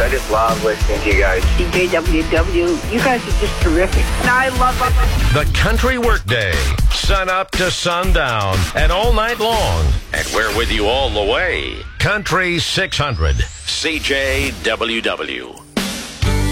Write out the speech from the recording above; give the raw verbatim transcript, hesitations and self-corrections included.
I just love listening to you guys. C J W W, you guys are just terrific. And I love it. The Country Workday, sun up to sundown, and all night long. And we're with you all the way. Country six hundred. C J W W.